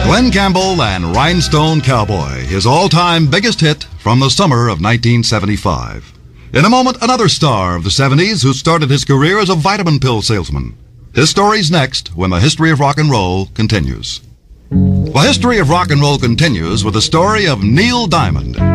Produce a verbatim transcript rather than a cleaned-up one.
Glen Campbell and Rhinestone Cowboy, his all-time biggest hit from the summer of nineteen seventy-five. In a moment, another star of the seventies who started his career as a vitamin pill salesman. His story's next when the History of Rock and Roll continues. The History of Rock and Roll continues with the story of Neil Diamond.